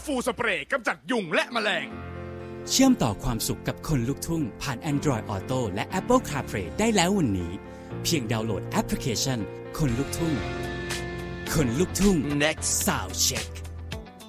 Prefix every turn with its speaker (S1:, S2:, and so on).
S1: ฟูสเปรย์กำจัดยุงและแมลง
S2: เชื่อมต่อความสุขกับคนลุกทุ่งผ่าน Android Auto และ Apple CarPlay ได้แล้ววันนี้เพียงดาวน์โหลดแอปพลิเคชันคนลุกทุ่งคนลุกทุ่ง Next Sound Check